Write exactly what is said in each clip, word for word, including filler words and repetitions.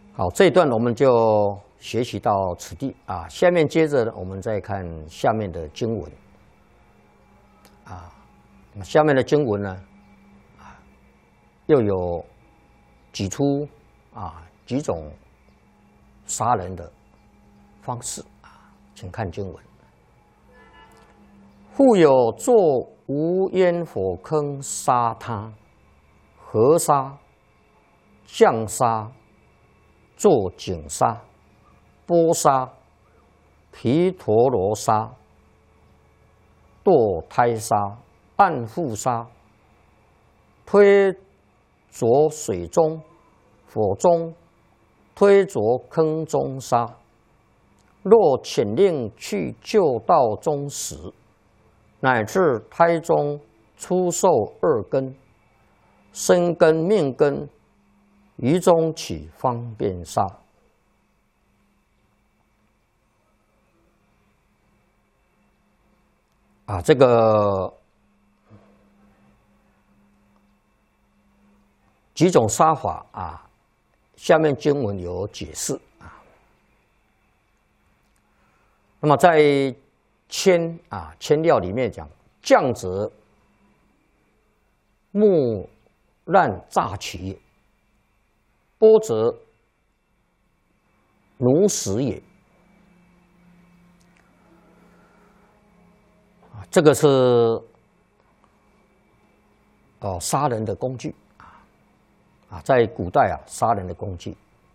好，这一段我们就学习到此地啊。下面接着我们再看下面的经文啊。下面的经文呢，啊，又有举出啊几种杀人的方式啊，请看经文。复有作无烟火坑杀他，河杀、降杀、做井杀、波杀、毗陀罗杀、堕胎杀、暗覆杀、推着水中、火中、推着坑中杀。若遣令去救道中时，乃至胎中出受二根，身根命根，于中起方便杀。啊，这个几种杀法啊，下面经文有解释啊。那么在铅啊铅料里面讲，降则木烂榨取也，波则奴食也。这个是哦杀人的工具啊啊，在古代啊杀人的工具。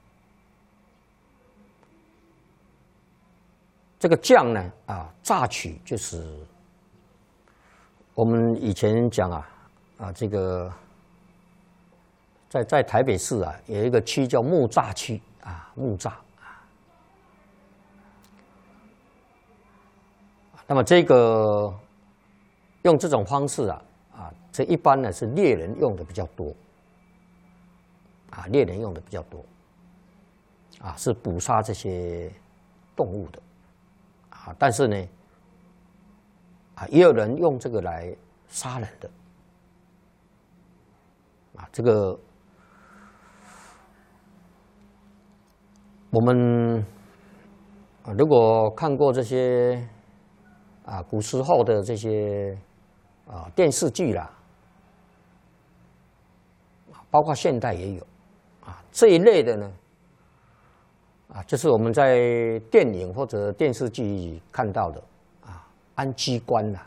这个降呢啊，榨取就是我们以前讲啊啊，这个在在台北市啊有一个区叫木栅区啊，木栅啊。那么这个用这种方式啊啊，这一般呢是猎人用的比较多啊，猎人用的比较多啊，是捕杀这些动物的。啊，但是呢，啊，也有人用这个来杀人的，啊，这个我们啊，如果看过这些啊古时候的这些啊电视剧啦，包括现代也有，啊这一类的呢。啊，就是我们在电影或者电视剧看到的啊，安机关呐，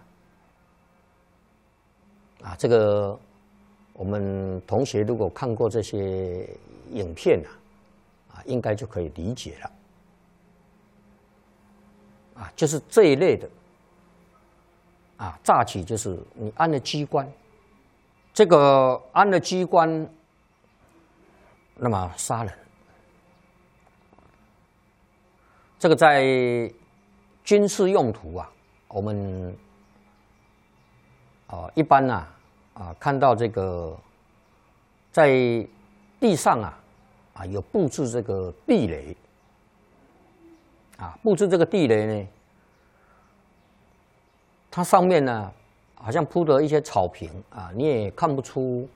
啊，这个我们同学如果看过这些影片啊，啊，应该就可以理解了。啊，就是这一类的，啊，榨取就是你安了机关，这个安了机关，那么杀人。这个在军事用途啊，我们啊一般呢啊看到这个在地上啊啊有布置这个地雷啊，布置这个地雷呢，它上面呢好像铺的一些草坪啊，你也看不出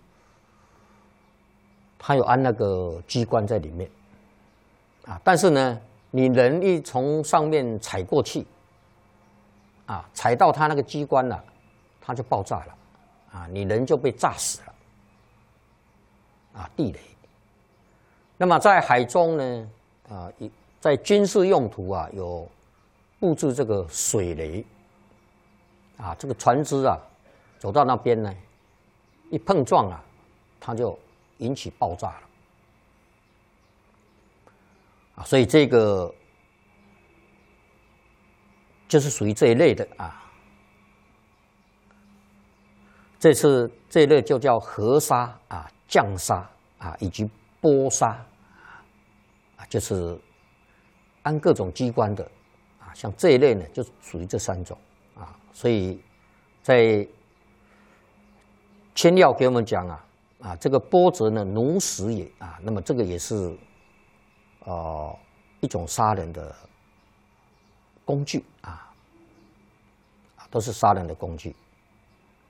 它有安那个机关在里面啊，但是呢。你人一从上面踩过去，啊，踩到它那个机关了，它就爆炸了，啊，你人就被炸死了，啊，地雷。那么在海中呢，啊，在军事用途啊，有布置这个水雷，啊，这个船只啊走到那边呢，一碰撞啊，它就引起爆炸了。所以这个就是属于这一类的啊。这次这一类就叫河杀啊、降杀啊以及波杀啊，就是安各种机关的啊。像这一类呢，就属于这三种啊。所以在铅料给我们讲啊啊，这个波则呢奴食也啊，那么这个也是。呃，一种杀人的工具啊，都是杀人的工具。